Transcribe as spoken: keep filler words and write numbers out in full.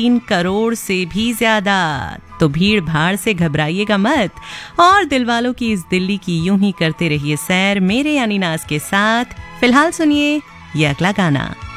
तीन करोड़ से भी ज्यादा। तो भीड़ भाड़ से घबराइएगा मत और दिलवालों की इस दिल्ली की यूं ही करते रहिए सैर मेरे यानी नाज के साथ। फिलहाल सुनिए ये अगला गाना।